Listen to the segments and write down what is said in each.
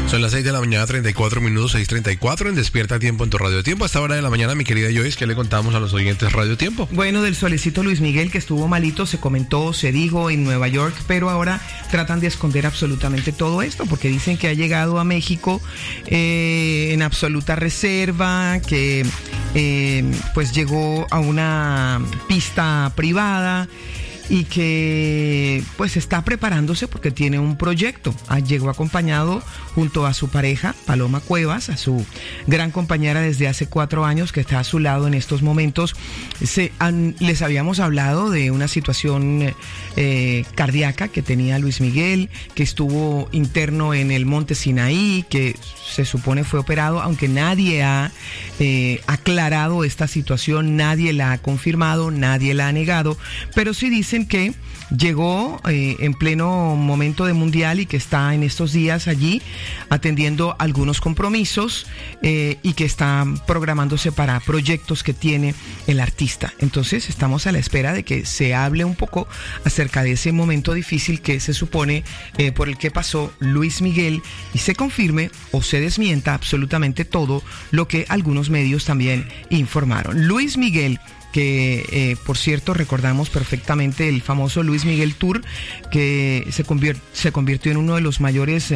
Son las 6 de la mañana, 34 minutos, 6:34 en Despierta Tiempo en tu Radio Tiempo. A esta hora de la mañana, mi querida Joyce, ¿qué le contamos a los oyentes Radio Tiempo? Bueno, del solecito Luis Miguel, que estuvo malito, se comentó, se dijo en Nueva York, pero ahora tratan de esconder absolutamente todo esto, porque dicen que ha llegado a México en absoluta reserva, que pues llegó a una pista privada y que pues está preparándose porque tiene un proyecto. Llegó acompañado junto a su pareja, Paloma Cuevas, a su gran compañera desde hace 4 años, que está a su lado en estos momentos. Les habíamos hablado de una situación cardíaca que tenía Luis Miguel, que estuvo interno en el Monte Sinaí, que se supone fue operado, aunque nadie ha aclarado esta situación, nadie la ha confirmado, nadie la ha negado, pero sí dicen que llegó en pleno momento de mundial y que está en estos días allí atendiendo algunos compromisos y que está programándose para proyectos que tiene el artista. Entonces estamos a la espera de que se hable un poco acerca de ese momento difícil que se supone por el que pasó Luis Miguel y se confirme o se desmienta absolutamente todo lo que algunos medios también informaron. Luis Miguel, que por cierto recordamos perfectamente el famoso Luis Miguel Tour, que se convirtió en uno de los mayores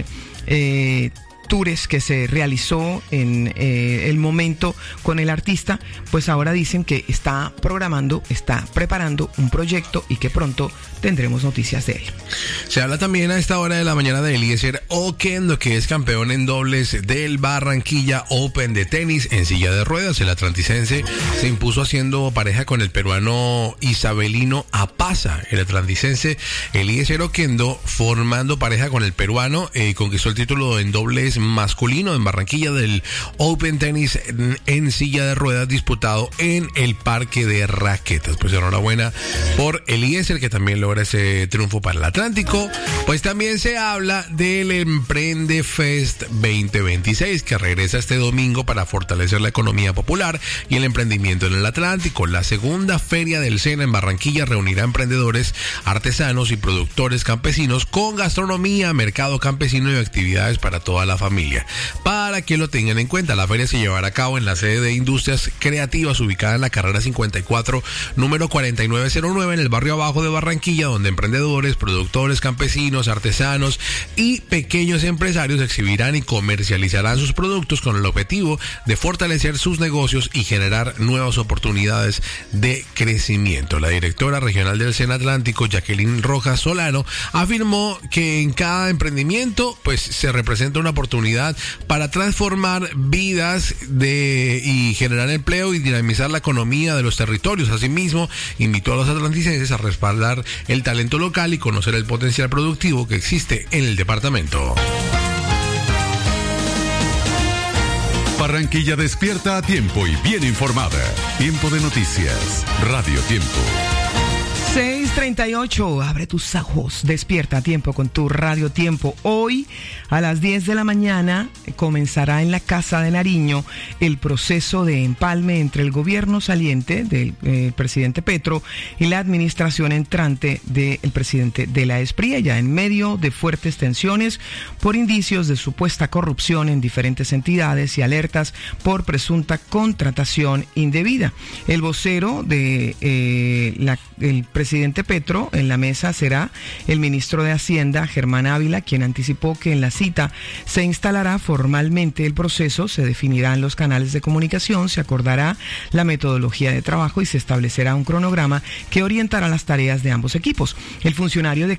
tours que se realizó en el momento con el artista, pues ahora dicen que está preparando un proyecto y que pronto tendremos noticias de él. Se habla también a esta hora de la mañana de Eliezer Oquendo, que es campeón en dobles del Barranquilla Open de tenis en silla de ruedas. El atlanticense se impuso haciendo pareja con el peruano Isabelino Apaza. El atlanticense Eliezer Oquendo, formando pareja con el peruano, conquistó el título en dobles masculino en Barranquilla del Open Tenis en silla de ruedas disputado en el Parque de Raquetas. Pues enhorabuena por Eliezer, que también logra ese triunfo para el Atlántico. Pues también se habla del Emprende Fest 2026, que regresa este domingo para fortalecer la economía popular y el emprendimiento en el Atlántico. La segunda feria del SENA en Barranquilla reunirá emprendedores, artesanos y productores campesinos con gastronomía, mercado campesino y actividades para toda la familia. Para que lo tengan en cuenta, la feria se llevará a cabo en la sede de Industrias Creativas, ubicada en la carrera 54, número 4909, en el barrio Abajo de Barranquilla, donde emprendedores, productores, campesinos, artesanos y pequeños empresarios exhibirán y comercializarán sus productos con el objetivo de fortalecer sus negocios y generar nuevas oportunidades de crecimiento. La directora regional del SENA Atlántico, Jacqueline Rojas Solano, afirmó que en cada emprendimiento pues se representa una oportunidad para transformar vidas y generar empleo y dinamizar la economía de los territorios. Asimismo, invitó a los atlanticenses a respaldar el talento local y conocer el potencial productivo que existe en el departamento. Barranquilla despierta a tiempo y bien informada. Tiempo de noticias. Radio Tiempo. 6:38, abre tus ojos, despierta a tiempo con tu Radio Tiempo. Hoy a las 10 de la mañana comenzará en la Casa de Nariño el proceso de empalme entre el gobierno saliente del presidente Petro y la administración entrante del presidente de la Espriella, ya en medio de fuertes tensiones por indicios de supuesta corrupción en diferentes entidades y alertas por presunta contratación indebida. El vocero de el presidente Petro en la mesa será el ministro de Hacienda, Germán Ávila, quien anticipó que en la cita se instalará formalmente el proceso, se definirán los canales de comunicación, se acordará la metodología de trabajo y se establecerá un cronograma que orientará las tareas de ambos equipos. El funcionario